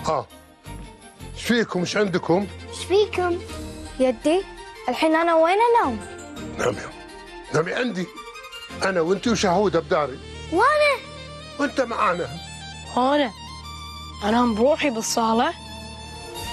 اه ايش فيكم؟ ايش عندكم؟ ايش فيكم؟ يدي الحين انا وين انام؟ نامي نامي عندي، انا وانت وشهوده بداري. وانا؟ وانت معانا. أنا أنام بروحي بالصالة.